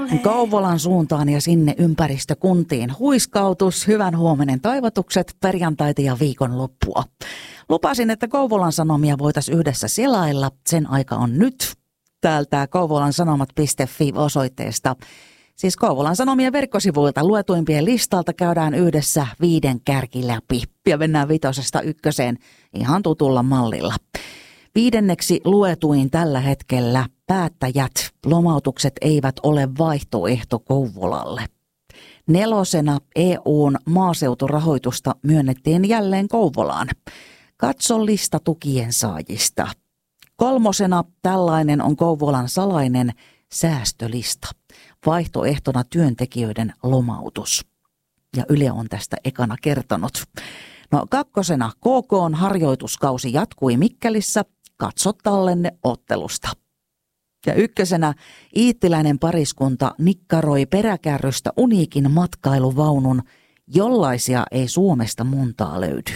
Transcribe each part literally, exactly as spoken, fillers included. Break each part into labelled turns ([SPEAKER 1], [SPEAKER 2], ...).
[SPEAKER 1] Kouvolan suuntaan ja sinne ympäristökuntiin. Huiskautus, hyvän huomenen toivotukset, perjantaita ja viikonloppua. Lupasin, että Kouvolan Sanomia voitaisiin yhdessä selailla. Sen aika on nyt. Täältä kouvolansanomat piste fi osoitteesta. Siis Kouvolan Sanomien verkkosivuilta luetuimpien listalta käydään yhdessä viiden kärki läpi. Ja mennään vitosesta ykköseen ihan tutulla mallilla. Viidenneksi luetuin tällä hetkellä päättäjät. Lomautukset eivät ole vaihtoehto Kouvolalle. Nelosena E U:n maaseuturahoitusta myönnettiin jälleen Kouvolaan. Katso lista tukien saajista. Kolmosena tällainen on Kouvolan salainen säästölista. Vaihtoehtona työntekijöiden lomautus. Ja Yle on tästä ekana kertonut. No kakkosena K K:n harjoituskausi jatkui Mikkelissä. Katso tallenne ottelusta. Ja ykkösenä iittiläinen pariskunta nikkaroi peräkärrystä uniikin matkailuvaunun, jollaisia ei Suomesta montaa löydy.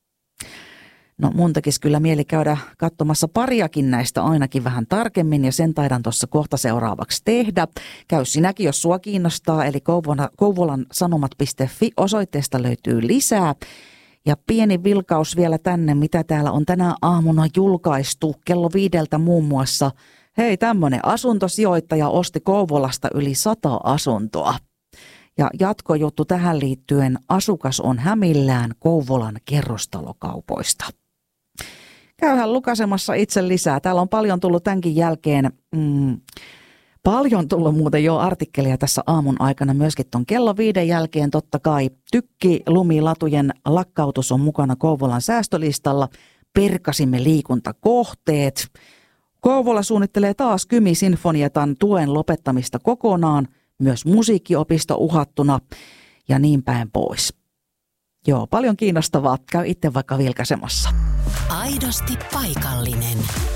[SPEAKER 1] No mun tekisi kyllä mieli käydä katsomassa pariakin näistä ainakin vähän tarkemmin ja sen taidan tuossa kohta seuraavaksi tehdä. Käy sinäkin, jos sua kiinnostaa, eli Kouvolan sanomat piste fi osoitteesta löytyy lisää. Ja pieni vilkaus vielä tänne, mitä täällä on tänä aamuna julkaistu kello viideltä muun muassa. Hei, tämmöinen asuntosijoittaja osti Kouvolasta yli sata asuntoa. Ja jatkojuttu tähän liittyen, asukas on hämillään Kouvolan kerrostalokaupoista. Käyhän lukasemassa itse lisää. Täällä on paljon tullut tämänkin jälkeen, mm, paljon tullut muuten jo artikkelia tässä aamun aikana myöskin ton kello viiden jälkeen. Totta kai tykkilumilatujen lakkautus on mukana Kouvolan säästölistalla. Perkasimme liikuntakohteet. Kouvola suunnittelee taas Kymi-sinfoniatan tuen lopettamista kokonaan. Myös musiikkiopisto uhattuna ja niin päin pois. Joo, paljon kiinnostavaa. Käy itse vaikka vilkaisemassa.
[SPEAKER 2] Aidosti paikallinen.